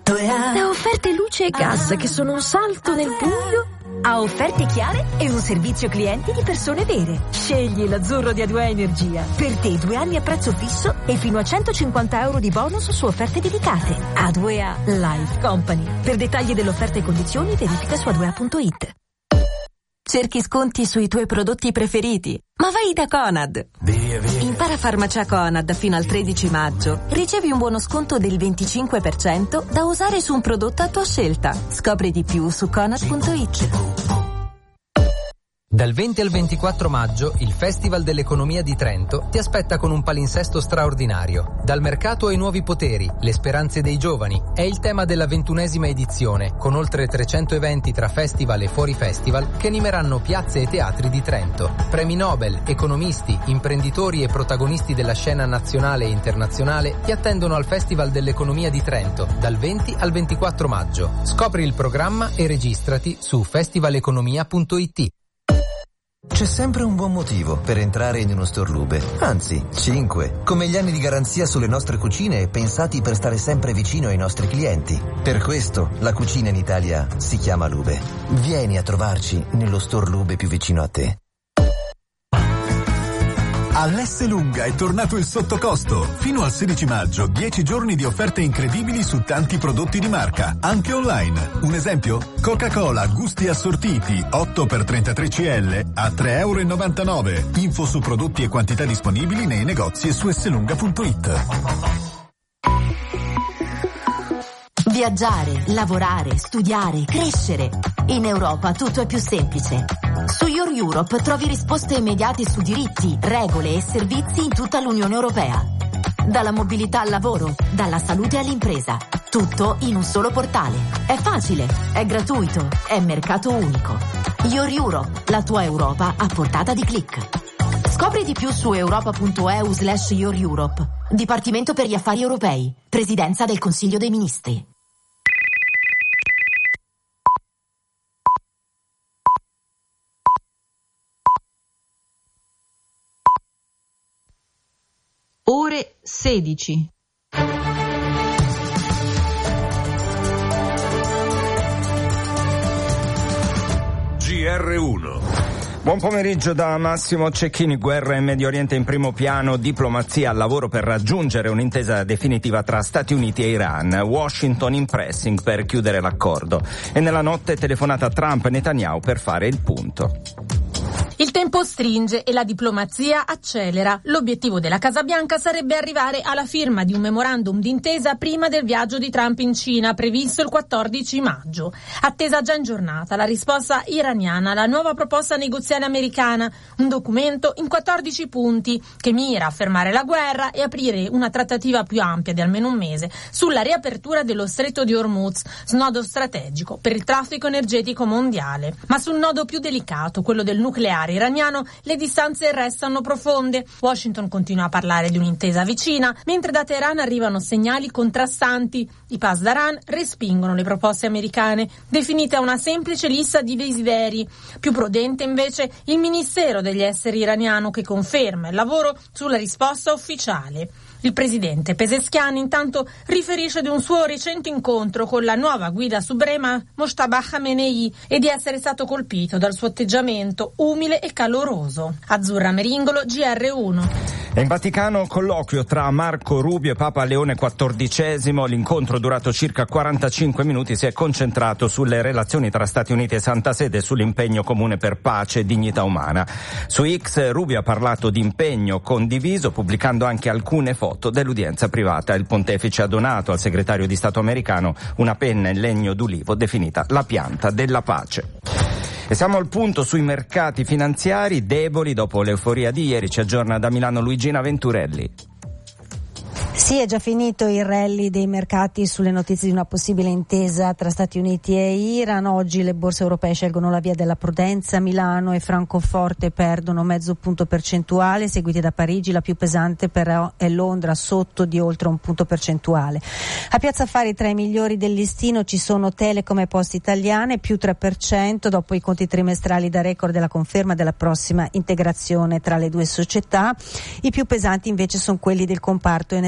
Da offerte luce e gas che sono un salto nel buio a offerte chiare e un servizio clienti di persone vere. Scegli l'azzurro di A2A Energia. Per te 2 anni a prezzo fisso e fino a 150 euro di bonus su offerte dedicate. A2A Life Company. Per dettagli dell'offerta e condizioni verifica su a2a.it. Cerchi sconti sui tuoi prodotti preferiti? Ma vai da Conad! In Parafarmacia Conad fino al 13 maggio ricevi un buono sconto del 25% da usare su un prodotto a tua scelta. Scopri di più su conad.it. Dal 20 al 24 maggio il Festival dell'Economia di Trento ti aspetta con un palinsesto straordinario. Dal mercato ai nuovi poteri, le speranze dei giovani è il tema della 21ª edizione, con oltre 300 eventi tra festival e fuori festival che animeranno piazze e teatri di Trento. Premi Nobel, economisti, imprenditori e protagonisti della scena nazionale e internazionale ti attendono al Festival dell'Economia di Trento dal 20 al 24 maggio. Scopri il programma e registrati su festivaleconomia.it. C'è sempre un buon motivo per entrare in uno store Lube, anzi 5, come gli anni di garanzia sulle nostre cucine pensati per stare sempre vicino ai nostri clienti. Per questo la cucina in Italia si chiama Lube. Vieni a trovarci nello store Lube più vicino a te. All'Esselunga è tornato il sottocosto. Fino al 16 maggio, 10 giorni di offerte incredibili su tanti prodotti di marca, anche online. Un esempio? Coca-Cola gusti assortiti 8 x 33 CL a €3,99. Info su prodotti e quantità disponibili nei negozi e su esselunga.it. Viaggiare, lavorare, studiare, crescere. In Europa tutto è più semplice. Su Your Europe trovi risposte immediate su diritti, regole e servizi in tutta l'Unione Europea. Dalla mobilità al lavoro, dalla salute all'impresa. Tutto in un solo portale. È facile, è gratuito, è mercato unico. Your Europe, la tua Europa a portata di click. Scopri di più su europa.eu/Your Europe. Dipartimento per gli affari europei. Presidenza del Consiglio dei Ministri. Ore 16. GR1. Buon pomeriggio da Massimo Cecchini. Guerra in Medio Oriente in primo piano, diplomazia al lavoro per raggiungere un'intesa definitiva tra Stati Uniti e Iran. Washington in pressing per chiudere l'accordo. E nella notte telefonata Trump e Netanyahu per fare il punto. Il tempo stringe e la diplomazia accelera. L'obiettivo della Casa Bianca sarebbe arrivare alla firma di un memorandum d'intesa prima del viaggio di Trump in Cina, previsto il 14 maggio. Attesa già in giornata la risposta iraniana alla nuova proposta negoziale americana, un documento in 14 punti che mira a fermare la guerra e aprire una trattativa più ampia di almeno un mese sulla riapertura dello stretto di Hormuz, snodo strategico per il traffico energetico mondiale. Ma sul nodo più delicato, quello del nucleare iraniano, le distanze restano profonde. Washington continua a parlare di un'intesa vicina, mentre da Teheran arrivano segnali contrastanti. I Pasdaran respingono le proposte americane, definite una semplice lista di desideri. Più prudente invece il Ministero degli Esteri iraniano, che conferma il lavoro sulla risposta ufficiale. Il presidente Pezeshkian intanto riferisce di un suo recente incontro con la nuova guida suprema Mojtaba Khamenei e di essere stato colpito dal suo atteggiamento umile e caloroso. Azzurra Meringolo, GR1. E in Vaticano colloquio tra Marco Rubio e Papa Leone XIV. L'incontro, durato circa 45 minuti, si è concentrato sulle relazioni tra Stati Uniti e Santa Sede e sull'impegno comune per pace e dignità umana. Su X Rubio ha parlato di impegno condiviso, pubblicando anche alcune foto dell'udienza privata. Il pontefice ha donato al segretario di Stato americano una penna in legno d'ulivo definita la pianta della pace. E siamo al punto sui mercati finanziari, deboli dopo l'euforia di ieri. Ci aggiorna da Milano Luigina Venturelli. Sì, è già finito il rally dei mercati sulle notizie di una possibile intesa tra Stati Uniti e Iran. Oggi le borse europee scelgono la via della prudenza. Milano e Francoforte perdono mezzo punto percentuale, seguite da Parigi. La più pesante però è Londra, sotto di oltre un punto percentuale. A Piazza Affari tra i migliori del listino ci sono Telecom e Poste Italiane, più 3% dopo i conti trimestrali da record e la conferma della prossima integrazione tra le due società. I più pesanti invece sono quelli del comparto